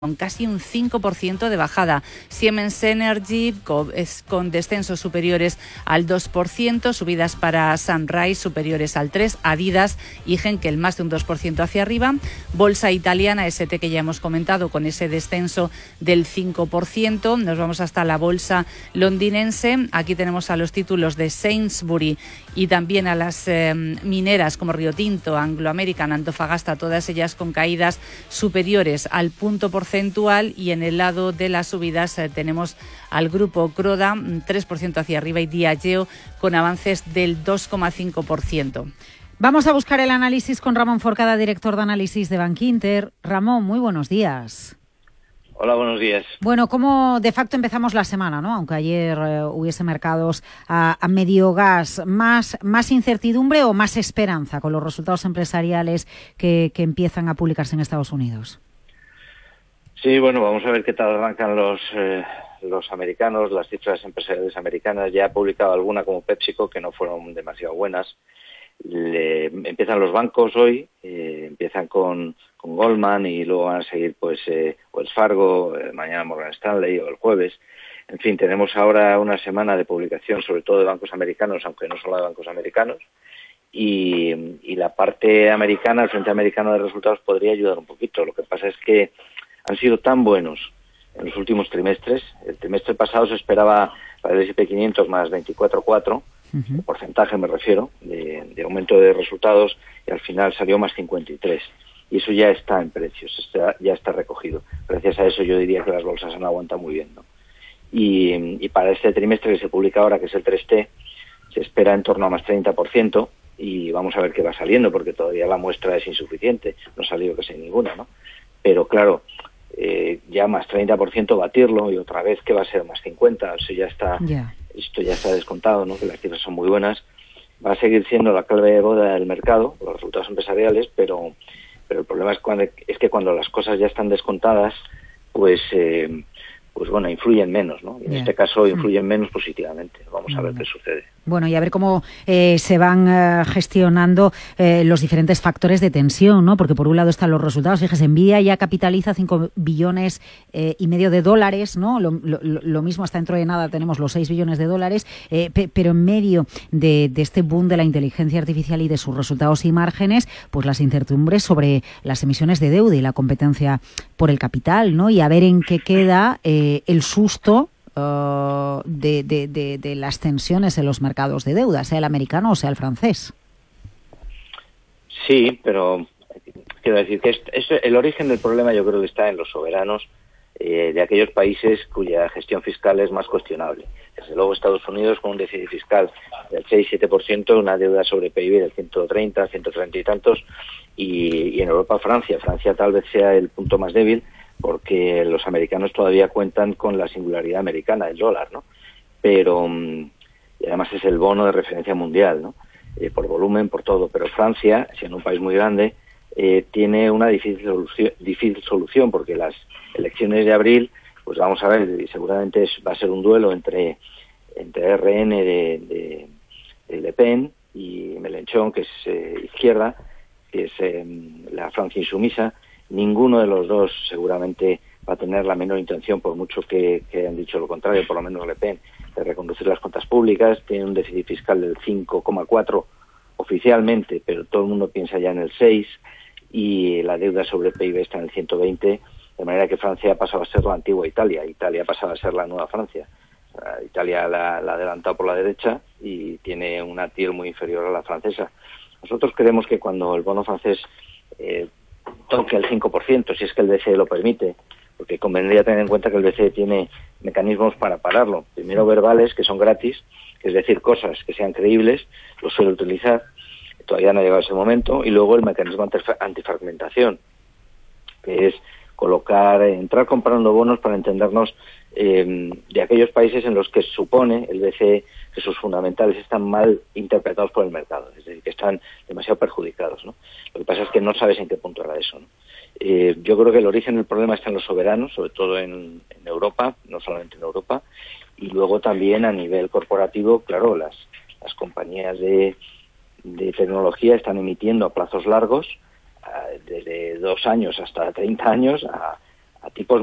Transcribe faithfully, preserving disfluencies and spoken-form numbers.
con casi un cinco por ciento de bajada. Siemens Energy es con descensos superiores al dos por ciento, subidas para Sunrise superiores al tres por ciento, Adidas y Henkel más de un dos por ciento hacia arriba. Bolsa italiana, S T que ya hemos comentado, con ese descenso del cinco por ciento. Nos vamos hasta la bolsa londinense. Aquí tenemos a los títulos de Sainsbury y también a las eh, mineras como Rio Tinto, Anglo American, Antofagasta, todas ellas con caídas superiores al punto porcentual. Y en el lado de las subidas eh, tenemos al grupo Croda tres por ciento hacia arriba y Diageo con avances del dos coma cinco por ciento. Vamos a buscar el análisis con Ramón Forcada, director de análisis de Bankinter. Ramón, muy buenos días. Hola, buenos días. Bueno, ¿cómo de facto empezamos la semana, ¿no? Aunque ayer eh, hubiese mercados a, a medio gas, ¿más, más incertidumbre o más esperanza con los resultados empresariales que, que empiezan a publicarse en Estados Unidos? Sí, bueno, vamos a ver qué tal arrancan los eh, los americanos, las cifras empresariales americanas. Ya ha publicado alguna como PepsiCo que no fueron demasiado buenas. Le, empiezan los bancos hoy, eh, empiezan con, con Goldman y luego van a seguir pues eh, Wells Fargo, eh, mañana Morgan Stanley o el jueves. En fin, tenemos ahora una semana de publicación sobre todo de bancos americanos, aunque no solo de bancos americanos. Y, y la parte americana, el frente americano de resultados podría ayudar un poquito. Lo que pasa es que han sido tan buenos en los últimos trimestres. El trimestre pasado se esperaba para el ese and pe quinientos más veinticuatro coma cuatro, uh-huh. porcentaje me refiero, de, de aumento de resultados, y al final salió más cincuenta y tres. Y eso ya está en precios, está, ya está recogido. Gracias a eso yo diría que las bolsas han aguantado muy bien, ¿no? Y, y para este trimestre que se publica ahora, que es el tres te, se espera en torno a más treinta por ciento, y vamos a ver qué va saliendo, porque todavía la muestra es insuficiente, no ha salido casi ninguna, ¿no? Pero claro, Eh, ya más treinta por ciento batirlo y otra vez que va a ser más cincuenta, o sea, ya está, yeah. esto ya está descontado, ¿no? Que las cifras son muy buenas. Va a seguir siendo la clave de boda del mercado, los resultados empresariales, pero pero el problema es cuando es que cuando las cosas ya están descontadas, pues eh, pues bueno, influyen menos, ¿no? Y en yeah. este caso influyen mm. menos positivamente. Vamos a ver mm. qué sucede. Bueno, y a ver cómo eh, se van eh, gestionando eh, los diferentes factores de tensión, ¿no? Porque por un lado están los resultados. Fíjese, Nvidia ya capitaliza cinco billones eh, y medio de dólares, ¿no? Lo, lo, lo mismo hasta dentro de nada tenemos los seis billones de dólares, eh, pe, pero en medio de, de este boom de la inteligencia artificial y de sus resultados y márgenes, pues las incertidumbres sobre las emisiones de deuda y la competencia por el capital, ¿no? Y a ver en qué queda eh, el susto Uh, de, de, de, de las tensiones en los mercados de deuda, sea el americano o sea el francés. Sí, pero quiero decir que es, es el origen del problema yo creo que está en los soberanos eh, de aquellos países cuya gestión fiscal es más cuestionable. Desde luego Estados Unidos con un déficit fiscal del seis siete por ciento, una deuda sobre P I B del ciento treinta, ciento treinta y tantos, y, y en Europa Francia. Francia tal vez sea el punto más débil, porque los americanos todavía cuentan con la singularidad americana, el dólar, ¿no? Pero, y además es el bono de referencia mundial, ¿no? Eh, por volumen, por todo. Pero Francia, siendo un país muy grande, eh, tiene una difícil solución, difícil solución, porque las elecciones de abril, pues vamos a ver, y seguramente es, va a ser un duelo entre, entre R N de, de, de Le Pen y Mélenchon, que es eh, izquierda, que es eh, la Francia insumisa. Ninguno de los dos seguramente va a tener la menor intención, por mucho que, que hayan dicho lo contrario, por lo menos Le Pen, de reconducir las cuentas públicas. Tiene un déficit fiscal del cinco coma cuatro oficialmente, pero todo el mundo piensa ya en el seis, y la deuda sobre P I B está en el ciento veinte, de manera que Francia ha pasado a ser la antigua Italia, Italia ha pasado a ser la nueva Francia. Italia la, la ha adelantado por la derecha y tiene una T I R muy inferior a la francesa. Nosotros creemos que cuando el bono francés eh, toque el cinco por ciento, si es que el B C E lo permite, porque convendría tener en cuenta que el B C E tiene mecanismos para pararlo. Primero verbales, que son gratis, es decir, cosas que sean creíbles, lo suele utilizar, todavía no ha llegado ese momento, y luego el mecanismo antifragmentación, que es colocar, entrar comprando bonos para entendernos eh, de aquellos países en los que supone el B C E que sus fundamentales están mal interpretados por el mercado, es decir, que están demasiado perjudicados, ¿no? Lo que pasa es que no sabes en qué punto era eso, ¿no? Eh, yo creo que el origen del problema está en los soberanos, sobre todo en, en Europa, no solamente en Europa, y luego también a nivel corporativo, claro, las, las compañías de, de tecnología están emitiendo a plazos largos, desde dos años hasta treinta años, a, a tipos